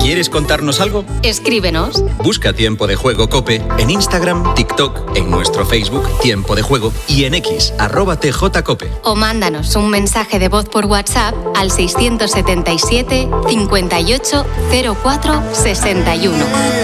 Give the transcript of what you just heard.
¿Quieres contarnos algo? Escríbenos. Busca Tiempo de Juego COPE en Instagram, TikTok, en nuestro Facebook Tiempo de Juego y en X, @TJCope. O mándanos un mensaje de voz por WhatsApp al 677 58 04 61.